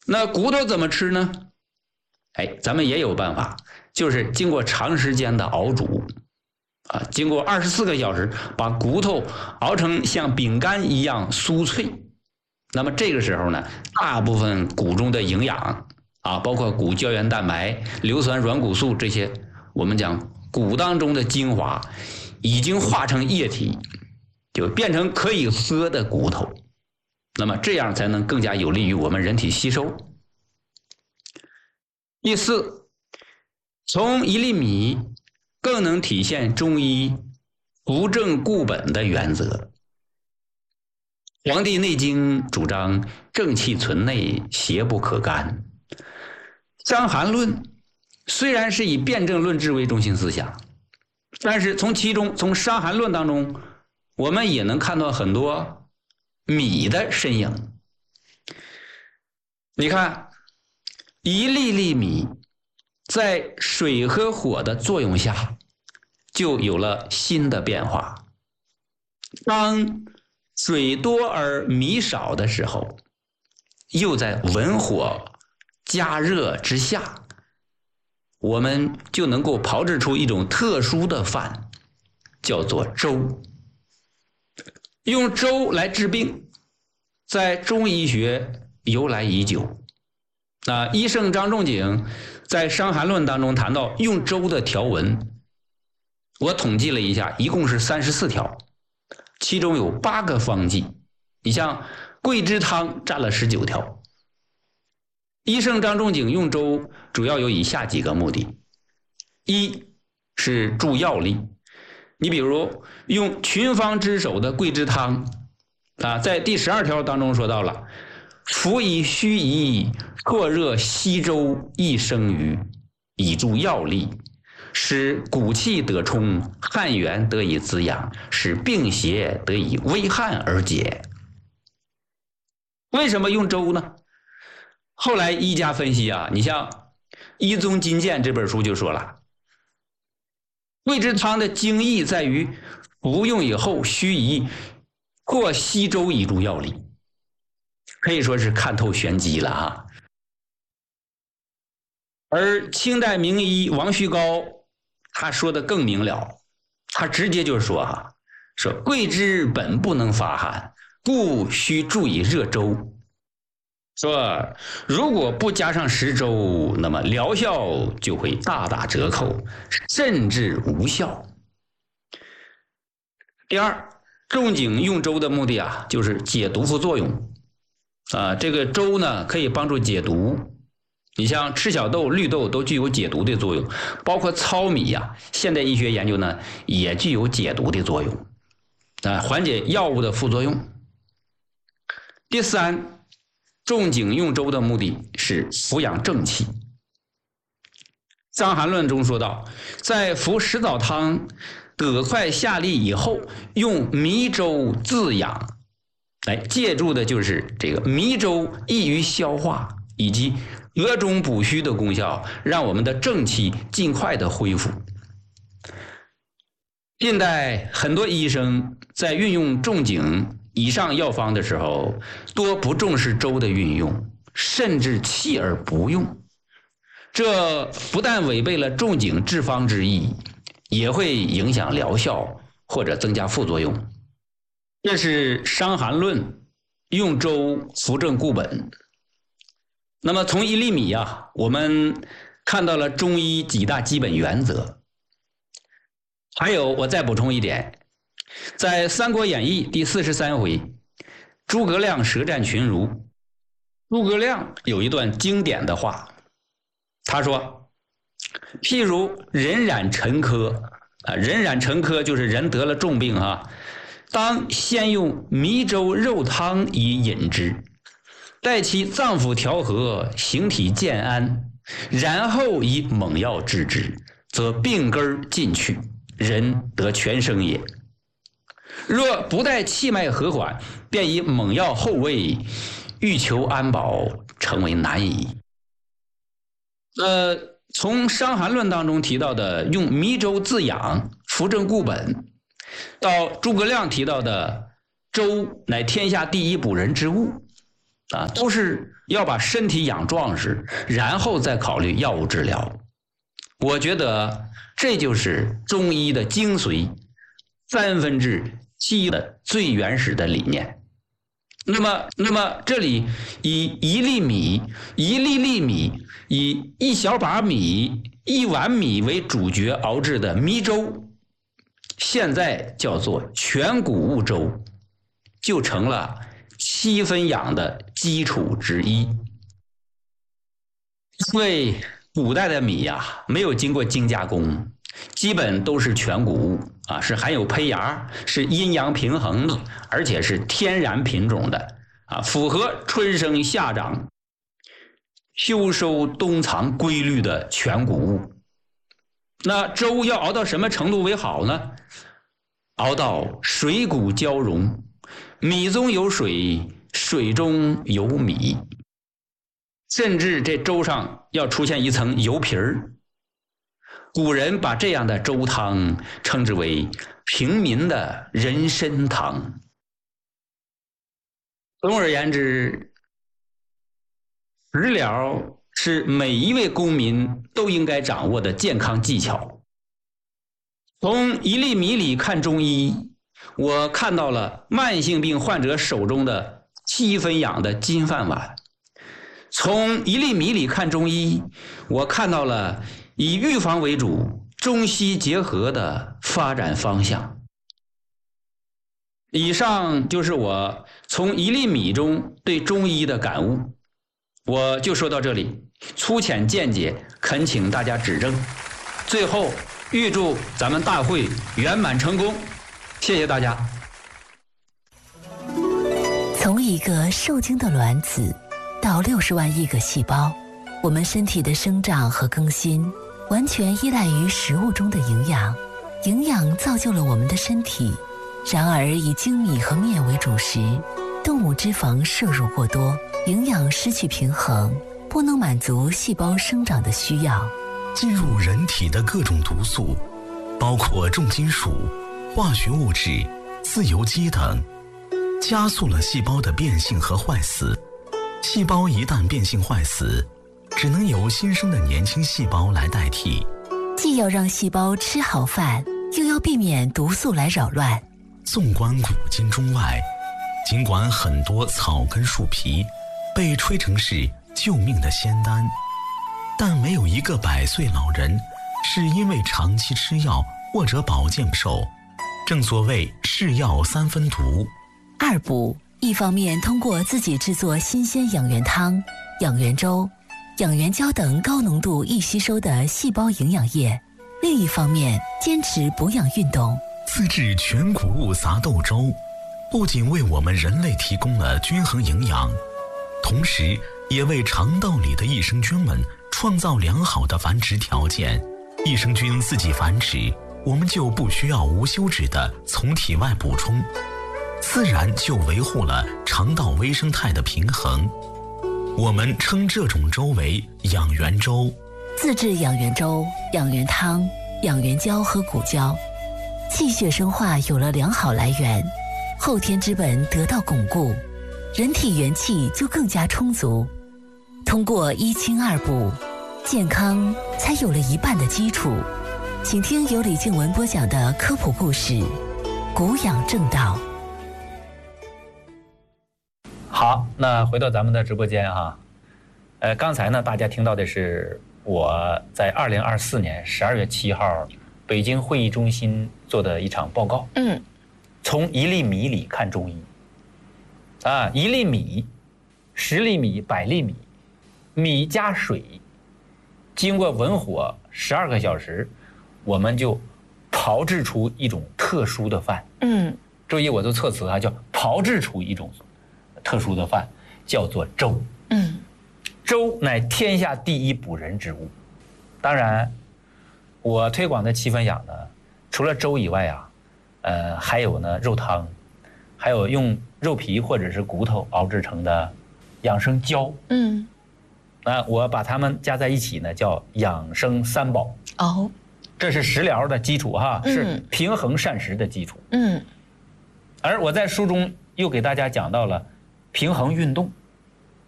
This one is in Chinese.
那骨头怎么吃呢？咱们也有办法，就是经过长时间的熬煮经过24个小时，把骨头熬成像饼干一样酥脆。那么这个时候呢，大部分骨中的营养包括骨胶原蛋白、硫酸软骨素这些，我们讲骨当中的精华已经化成液体，就变成可以喝的骨头。那么这样才能更加有利于我们人体吸收。第四，从一粒米更能体现中医扶正固本的原则。《黄帝内经》主张正气存内，邪不可干。伤寒论虽然是以辨证论治为中心思想，但是从伤寒论当中，我们也能看到很多米的身影。你看，一粒粒米在水和火的作用下，就有了新的变化。当水多而米少的时候，又在文火加热之下，我们就能够炮制出一种特殊的饭，叫做粥。用粥来治病，在中医学由来已久。医圣张仲景在《伤寒论》当中谈到用粥的条文，我统计了一下，一共是34条，其中有8个方剂。你像桂枝汤占了19条。医圣张仲景用粥主要有以下几个目的：一是助药力，你比如用群方之首的桂枝汤在第12条当中说到了，服以须臾，错热稀粥1升余，以助药力，使骨气得充，汗源得以滋养，使病邪得以微汗而解。为什么用粥呢？后来医家分析你像《医宗金鉴》这本书就说了，桂枝汤的精义在于服用以后须臾或稀粥以助药力，可以说是看透玄机了而清代名医王旭高他说的更明了，他直接就说桂枝本不能发汗，故须注以热粥。说如果不加上食粥，那么疗效就会大打折扣，甚至无效。第二，仲景用粥的目的就是解毒副作用这个粥呢可以帮助解毒。你像赤小豆、绿豆都具有解毒的作用，包括糙米现代医学研究呢也具有解毒的作用缓解药物的副作用。第三，仲景用粥的目的是抚养正气。伤寒论中说到，在服食枣汤得快下痢以后，用糜粥自养，借助的就是这个糜粥易于消化以及额中补虚的功效，让我们的正气尽快的恢复。近代很多医生在运用仲景以上药方的时候，多不重视粥的运用，甚至弃而不用。这不但违背了仲景治方之意，也会影响疗效或者增加副作用。这是伤寒论用粥扶正固本。那么从一粒米我们看到了中医几大基本原则。还有我再补充一点，在《三国演义》第43回，诸葛亮舌战群儒，诸葛亮有一段经典的话，他说，譬如人染沉疴人染沉疴就是人得了重病当先用糜粥肉汤以饮之，待其脏腑调和，形体渐安，然后以猛药治之，则病根尽去，人得全生也。若不待气脉和缓，便以猛药后喂，欲求安保，成为难矣。从伤寒论当中提到的用糜粥自养，扶正固本，到诸葛亮提到的粥乃天下第一补人之物， 都是要把身体养壮实，然后再考虑药物治疗。我觉得这就是中医的精髓，7/3的最原始的理念。那么这里以1粒米、1粒米，以1小把米、1碗米为主角熬制的米粥，现在叫做全谷物粥，就成了7分养的基础之一。因为古代的米没有经过精加工，基本都是全谷物是含有胚芽，是阴阳平衡的，而且是天然品种的符合春生夏长、秋收冬藏规律的全谷物。那粥要熬到什么程度为好呢？熬到水谷交融，米中有水，水中有米，甚至这粥上要出现一层油皮儿。古人把这样的粥汤称之为平民的人参汤。总而言之，食疗是每一位公民都应该掌握的健康技巧。从1粒米里看中医，我看到了慢性病患者手中的7分养的金饭碗；从1粒米里看中医，我看到了以预防为主、中西结合的发展方向。以上就是我从1粒米中对中医的感悟，我就说到这里，粗浅见解，恳请大家指正。最后预祝咱们大会圆满成功，谢谢大家。 从一个受精的卵子到60万亿个细胞，我们身体的生长和更新完全依赖于食物中的营养，营养造就了我们的身体。然而以精米和面为主食，动物脂肪摄入过多，营养失去平衡，不能满足细胞生长的需要。 进入人体的各种毒素，包括重金属、化学物质、自由基等，加速了细胞的变性和坏死。细胞一旦变性坏死，只能由新生的年轻细胞来代替。 既要让细胞吃好饭，又要避免毒素来扰乱。 纵观古今中外，尽管很多草根树皮被吹成是救命的仙丹，但没有一个100岁老人是因为长期吃药或者保健不受。正所谓是药3分毒。 二补，一方面通过自己制作新鲜养元汤、养元粥、养元胶等高浓度易吸收的细胞营养液，另一方面坚持补养运动。 自制全谷物杂豆粥，不仅为我们人类提供了均衡营养，同时也为肠道里的益生菌们创造良好的繁殖条件。益生菌自己繁殖，我们就不需要无休止的从体外补充，自然就维护了肠道微生态的平衡。我们称这种粥为养元粥。 自制养元粥、养元汤、养元胶和谷胶，气血生化有了良好来源，后天之本得到巩固，人体元气就更加充足。通过1清2补，健康才有了一半的基础。请听由李静文播讲的科普故事《谷养正道》。 好，那回到咱们的直播间刚才呢，大家听到的是我在2024年12月7号北京会议中心做的一场报告。从1粒米里看中医1粒米、10粒米、100粒米，米加水，经过文火12个小时，我们就炮制出一种特殊的饭。注意我的措辞叫炮制出一种特殊的饭，叫做粥。粥乃天下第一补人之物。当然我推广的7分养呢，除了粥以外还有呢肉汤，还有用肉皮或者是骨头熬制成的养生胶。我把它们加在一起呢，叫养生3宝。这是食疗的基础是平衡膳食的基础。而我在书中又给大家讲到了平衡运动。